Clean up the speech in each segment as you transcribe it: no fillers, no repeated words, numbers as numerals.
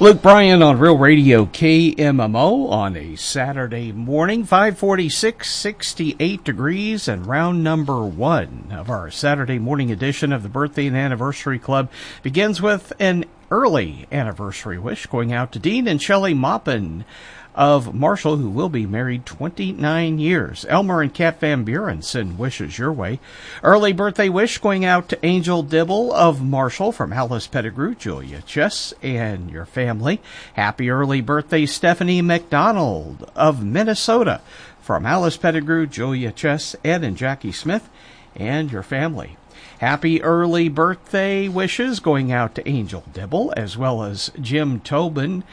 Luke Bryan on Real Radio KMMO on a Saturday morning, 546, 68 degrees, and round number one of our Saturday morning edition of the Birthday and Anniversary Club begins with an early anniversary wish going out to Dean and Shelley Maupin of Marshall, who will be married 29 years. Elmer and Kat Van Buren send wishes your way. Early birthday wish going out to Angel Dibble of Marshall from Alice Pettigrew, Julia Chess, and your family. Happy early birthday, Stephanie McDonald of Minnesota from Alice Pettigrew, Julia Chess, Ed and Jackie Smith, and your family. Happy early birthday wishes going out to Angel Dibble as well as Jim Tobin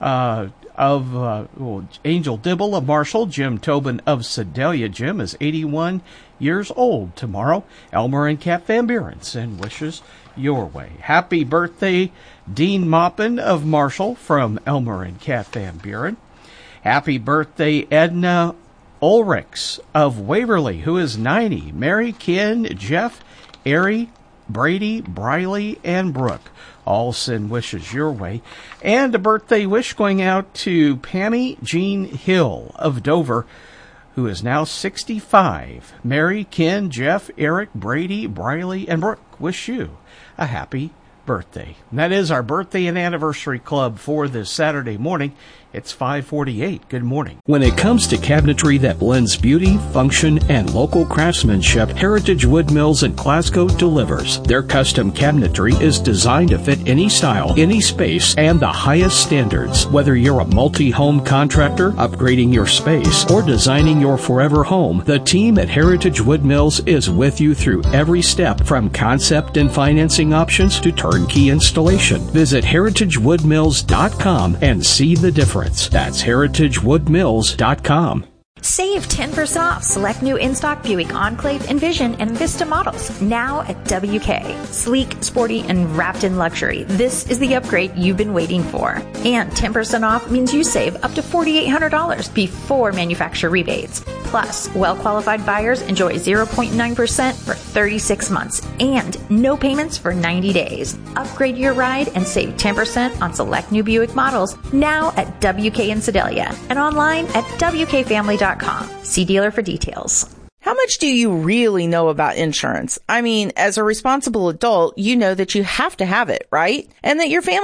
Angel Dibble of Marshall, Jim Tobin of Sedalia. Jim is 81 years old tomorrow. Elmer and Kat Van Buren send wishes your way. Happy birthday, Dean Maupin of Marshall from Elmer and Kat Van Buren. Happy birthday, Edna Ulrichs of Waverly, who is 90. Mary, Ken, Jeff, Ari, Brady, Briley, and Brooke all send wishes your way. And a birthday wish going out to Pammy Jean Hill of Dover, who is now 65. Mary, Ken, Jeff, Eric, Brady, Briley, and Brooke wish you a happy birthday. And that is our Birthday and Anniversary Club for this Saturday morning. It's 5:48. Good morning. When it comes to cabinetry that blends beauty, function, and local craftsmanship, Heritage Wood Mills in Glasgow delivers. Their custom cabinetry is designed to fit any style, any space, and the highest standards. Whether you're a multi-home contractor, upgrading your space, or designing your forever home, the team at Heritage Wood Mills is with you through every step, from concept and financing options to turnkey installation. Visit heritagewoodmills.com and see the difference. That's heritagewoodmills.com. Save 10% off select new in-stock Buick Enclave, Envision, and Vista models now at WK. Sleek, sporty, and wrapped in luxury. This is the upgrade you've been waiting for. And 10% off means you save up to $4,800 before manufacturer rebates. Plus, well-qualified buyers enjoy 0.9% for 36 months and no payments for 90 days. Upgrade your ride and save 10% on select new Buick models now at WK in Sedalia and online at WKFamily.com. See dealer for details. How much do you really know about insurance? I mean, as a responsible adult, you know that you have to have it, right? And that your family